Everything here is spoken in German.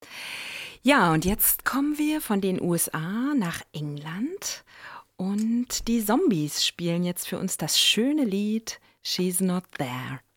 Ja, und jetzt kommen wir von den USA nach England und die Zombies spielen jetzt für uns das schöne Lied She's Not There.